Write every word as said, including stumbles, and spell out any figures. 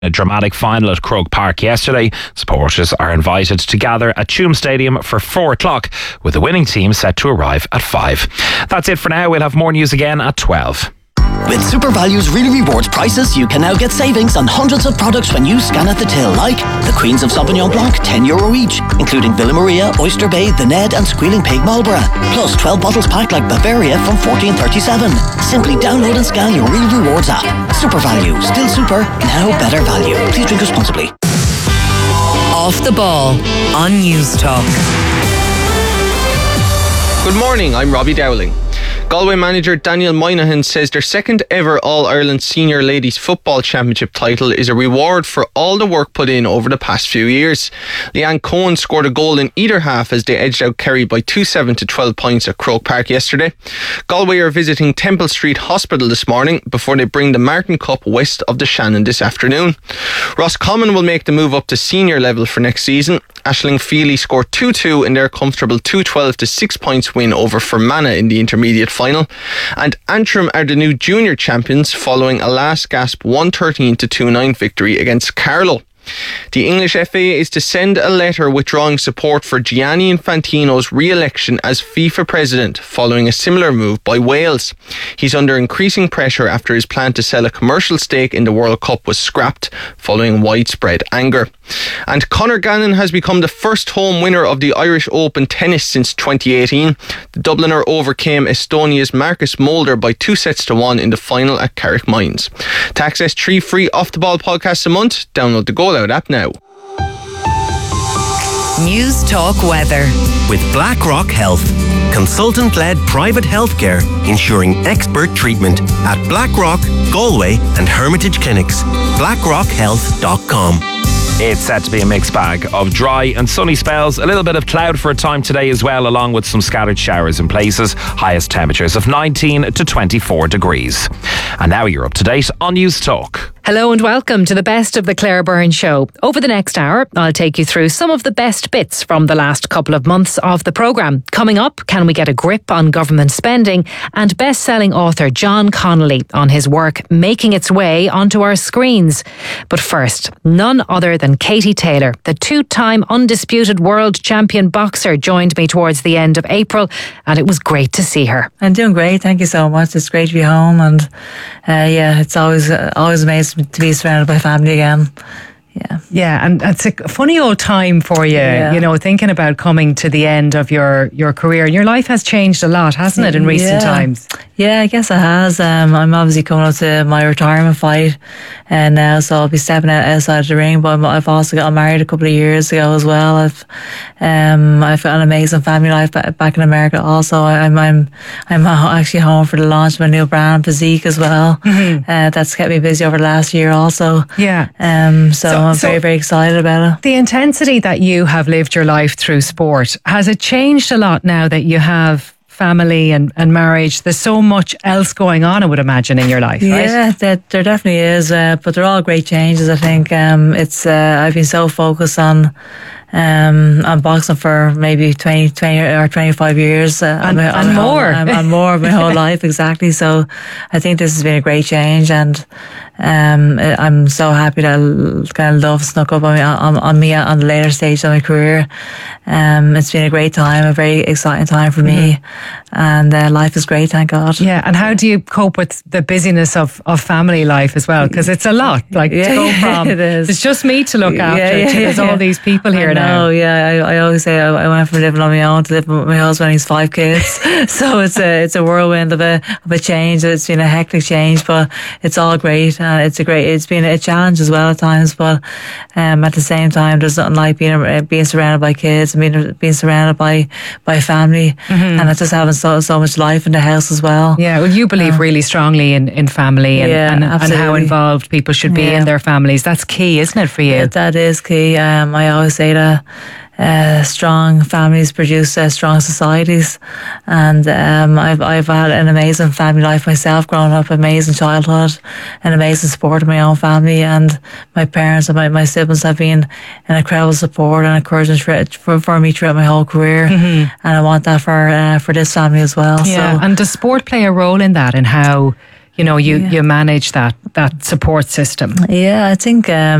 A dramatic final at Croke Park yesterday. Supporters are invited to gather at Tuam Stadium for four o'clock, with the winning team set to arrive at five. That's it for now. We'll have more news again at twelve. With SuperValue's Really Rewards prices, you can now get savings on hundreds of products when you scan at the till, like the Queens of Sauvignon Blanc, ten euro each, including Villa Maria, Oyster Bay, The Ned and Squealing Pig Marlborough, plus twelve bottles packed like Bavaria from fourteen thirty-seven. Simply download and scan your Really Rewards app. SuperValue, still super, now better value. Please drink responsibly. Off the Ball on News Talk. Good morning, I'm Robbie Dowling. Galway manager Daniel Moynihan says their second ever All-Ireland Senior Ladies Football Championship title is a reward for all the work put in over the past few years. Leanne Cohen scored a goal in either half as they edged out Kerry by two seven to twelve points at Croke Park yesterday. Galway are visiting Temple Street Hospital this morning before they bring the Martin Cup west of the Shannon this afternoon. Roscommon will make the move up to senior level for next season. Aisling Feely scored two two in their comfortable two twelve to six points win over Fermanagh in the intermediate final. And Antrim are the new junior champions following a last gasp one thirteen to two nine victory against Carlow. The English F A is to send a letter withdrawing support for Gianni Infantino's re-election as FIFA president following a similar move by Wales. He's under increasing pressure after his plan to sell a commercial stake in the World Cup was scrapped following widespread anger. And Conor Gannon has become the first home winner of the Irish Open tennis since twenty eighteen. The Dubliner overcame Estonia's Marcus Mulder by two sets to one in the final at Carrick Mines. To access three free Off the Ball podcasts a month, download the Goal Out app now. News Talk Weather. With BlackRock Health, consultant-led private healthcare ensuring expert treatment at BlackRock, Galway and Hermitage Clinics. blackrock health dot com. It's set to be a mixed bag of dry and sunny spells, a little bit of cloud for a time today as well, along with some scattered showers in places. Highest temperatures of nineteen to twenty-four degrees. And now you're up to date on News Talk. Hello and welcome to the Best of the Claire Byrne Show. Over the next hour, I'll take you through some of the best bits from the last couple of months of the programme. Coming up, can we get a grip on government spending? And best-selling author John Connolly on his work making its way onto our screens. But first, none other than Katie Taylor, the two-time undisputed world champion boxer, joined me towards the end of April, and it was great to see her. I'm doing great, thank you so much. It's great to be home, and uh, yeah, it's always uh, always amazing to be surrounded by family again. Yeah. Yeah, and it's a funny old time for you, yeah. You know, thinking about coming to the end of your, your career. Your life has changed a lot, hasn't it, in recent yeah. times? Yeah, I guess it has. Um, I'm obviously coming up to my retirement fight and now, so I'll be stepping out outside the ring, but I've also got married a couple of years ago as well. I've um, I've got an amazing family life back in America also. I'm I'm I'm actually home for the launch of my new brand, Physique, as well. Mm-hmm. Uh, that's kept me busy over the last year also. Yeah. Um. So, so I'm so very, very excited about it. The intensity that you have lived your life through sport, has it changed a lot now that you have family and, and marriage? There's so much else going on, I would imagine, in your life, right? Yeah, that, there definitely is, uh, but they're all great changes, I think. Um, it's uh, I've been so focused on um, on boxing for maybe twenty, twenty or twenty-five years. Uh, and, my, and more. Whole, and more of my whole life, exactly. So I think this has been a great change, and um, I'm so happy that kind of love snuck up on me, on, on me on the later stage of my career. Um, it's been a great time, a very exciting time for me, mm-hmm. and uh, life is great, thank God. Yeah, and how do you cope with the busyness of, of family life as well? Because it's a lot, like yeah, to go from, it is. It's just me to look after, yeah, yeah, to there's yeah. all these people here I now. know, yeah, I, I always say I, I went from living on my own to living with my husband. He's five kids, so it's a it's a whirlwind of a of a change. It's been a hectic change, but it's all great. Uh, it's a great. It's been a challenge as well at times, but um, at the same time, there's nothing like being being surrounded by kids, and being being surrounded by by family, mm-hmm. and it's just having so so much life in the house as well. Yeah, well, you believe uh, really strongly in, in family and, yeah, and, and how involved people should be yeah. in their families. That's key, isn't it, for you? Yeah, that is key. Um, I always say that uh, strong families produce uh, strong societies, and um, I've I've had an amazing family life myself, growing up, amazing childhood, an amazing support of my own family, and my parents and my, my siblings have been an incredible support and encouragement for, for, for me throughout my whole career, mm-hmm. and I want that for uh, for this family as well. Yeah, so. And does sport play a role in that, in how you know, you, Yeah. you manage that, that support system. Yeah, I think um,